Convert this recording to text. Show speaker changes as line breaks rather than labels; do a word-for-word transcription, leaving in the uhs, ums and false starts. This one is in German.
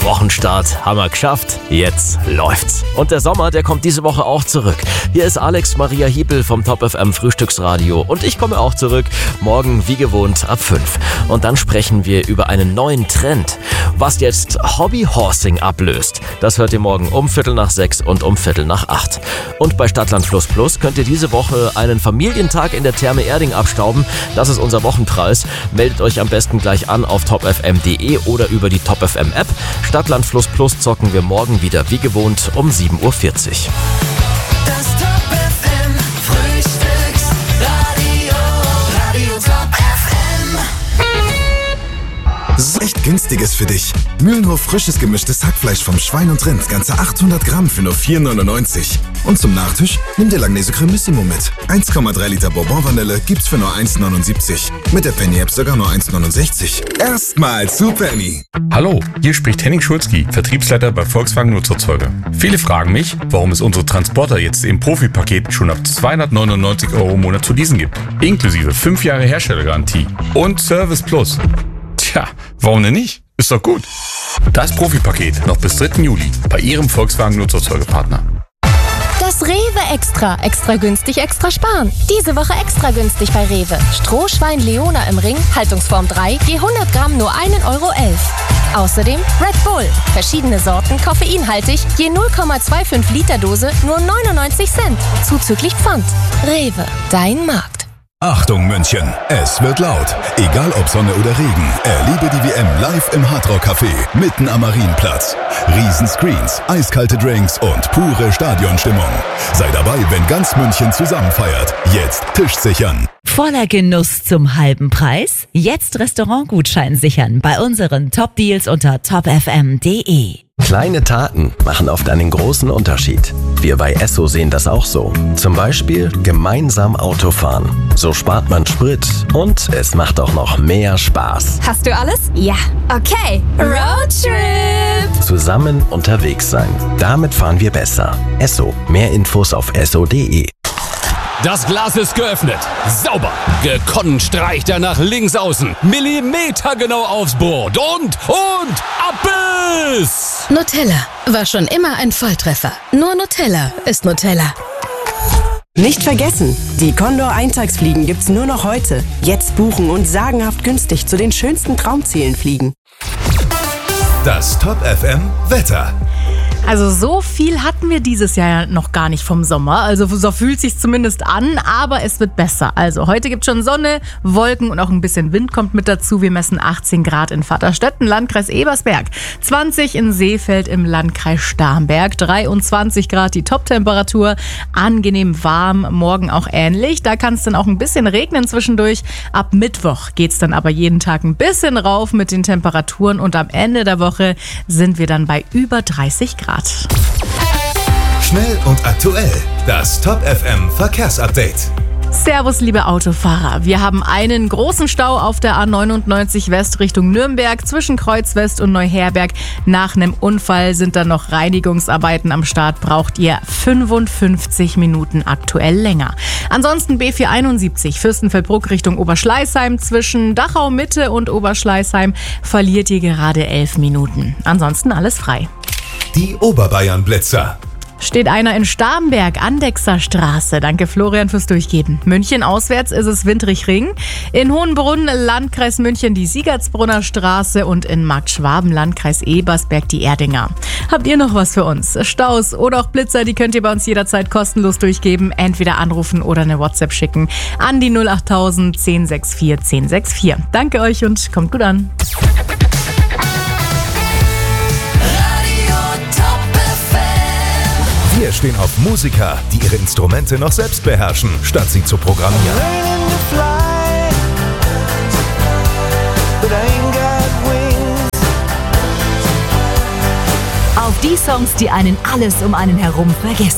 Wochenstart haben wir geschafft. Jetzt läuft's. Und der Sommer, der kommt diese Woche auch zurück. Hier ist Alex Maria Hiebel vom Top F M Frühstücksradio. Und ich komme auch zurück. Morgen wie gewohnt ab fünf. Und dann sprechen wir über einen neuen Trend. Was jetzt Hobbyhorsing ablöst, das hört ihr morgen um Viertel nach sechs und um Viertel nach acht. Und bei Stadtland Plus Plus könnt ihr diese Woche einen Familientag in der Therme Erding abstauben. Das ist unser Wochenpreis. Meldet euch am besten gleich an auf top f m punkt d e oder über die Top F M App. Stadtland Plus Plus zocken wir morgen wieder wie gewohnt um sieben Uhr vierzig.
Das Top F M Frühstücksradio, Radio Top F M.
Echt günstiges für dich. Mühlenhof frisches gemischtes Hackfleisch vom Schwein und Rind, ganze achthundert Gramm für nur vier neunundneunzig. Und zum Nachtisch nimm dir Langnese Cremissimo mit. eins Komma drei Liter Bourbon Vanille gibt's für nur eins neunundsiebzig. Mit der Penny App sogar nur eins neunundsechzig. Erstmal zu Penny.
Hallo, hier spricht Henning Schulzki, Vertriebsleiter bei Volkswagen Nutzerzeuger. Viele fragen mich, warum es unsere Transporter jetzt im Profipaket schon ab zweihundertneunundneunzig Euro im Monat zu leasen gibt. Inklusive fünf Jahre Herstellergarantie und Service Plus. Tja, warum denn nicht? Ist doch gut. Das Profipaket noch bis dritten Juli bei Ihrem Volkswagen Nutzerzeugerpartner.
Das Rewe Extra. Extra günstig, extra sparen. Diese Woche extra günstig bei Rewe. Strohschwein Leona im Ring, Haltungsform drei, je hundert Gramm nur ein Euro elf. Außerdem Red Bull. Verschiedene Sorten, koffeinhaltig, je null Komma fünfundzwanzig Liter Dose, nur neunundneunzig Cent. Zuzüglich Pfand. Rewe, dein Markt.
Achtung München, es wird laut. Egal ob Sonne oder Regen, erlebe die W M live im Hardrock Café, mitten am Marienplatz. Riesenscreens, eiskalte Drinks und pure Stadionstimmung. Sei dabei, wenn ganz München zusammen feiert. Jetzt Tisch sichern.
Voller Genuss zum halben Preis? Jetzt Restaurantgutschein sichern bei unseren Top-Deals unter top f m punkt d e.
Kleine Taten machen oft einen großen Unterschied. Wir bei Esso sehen das auch so. Zum Beispiel gemeinsam Auto fahren. So spart man Sprit und es macht auch noch mehr Spaß.
Hast du alles? Ja. Okay. Roadtrip!
Zusammen unterwegs sein. Damit fahren wir besser. Esso. Mehr Infos auf esso punkt d e.
Das Glas ist geöffnet. Sauber. Gekonnt streicht er nach links außen. Millimetergenau aufs Board. Und, und, Abbiss!
Nutella war schon immer ein Volltreffer. Nur Nutella ist Nutella.
Nicht vergessen, die Condor Eintagsfliegen gibt's nur noch heute. Jetzt buchen und sagenhaft günstig zu den schönsten Traumzielen fliegen.
Das Top F M Wetter.
Also so viel hatten wir dieses Jahr noch gar nicht vom Sommer. Also so fühlt es sich zumindest an, aber es wird besser. Also heute gibt es schon Sonne, Wolken und auch ein bisschen Wind kommt mit dazu. Wir messen achtzehn Grad in Vaterstetten, Landkreis Ebersberg. zwanzig in Seefeld im Landkreis Starnberg. dreiundzwanzig Grad die Toptemperatur. Angenehm warm, morgen auch ähnlich. Da kann es dann auch ein bisschen regnen zwischendurch. Ab Mittwoch geht es dann aber jeden Tag ein bisschen rauf mit den Temperaturen. Und am Ende der Woche sind wir dann bei über dreißig Grad.
Schnell und aktuell. Das Top F M Verkehrsupdate.
Servus, liebe Autofahrer. Wir haben einen großen Stau auf der A neunundneunzig West Richtung Nürnberg zwischen Kreuz West und Neuherberg. Nach einem Unfall sind dann noch Reinigungsarbeiten am Start. Braucht ihr fünfundfünfzig Minuten aktuell länger. Ansonsten B vierhunderteinundsiebzig Fürstenfeldbruck Richtung Oberschleißheim. Zwischen Dachau Mitte und Oberschleißheim verliert ihr gerade elf Minuten. Ansonsten alles frei.
Die Oberbayern-Blitzer.
Steht einer in Starnberg, Andechser Straße. Danke Florian fürs Durchgeben. München auswärts ist es Windrich-Ring. In Hohenbrunn, Landkreis München, die Siegertsbrunner Straße und in Marktschwaben, Landkreis Ebersberg, die Erdinger. Habt ihr noch was für uns? Staus oder auch Blitzer, die könnt ihr bei uns jederzeit kostenlos durchgeben. Entweder anrufen oder eine WhatsApp schicken an die null achttausend zehn sechs vier zehn sechs vier. Danke euch und kommt gut an.
Wir stehen auf Musiker, die ihre Instrumente noch selbst beherrschen, statt sie zu programmieren.
Auf die Songs, die einen alles um einen herum vergessen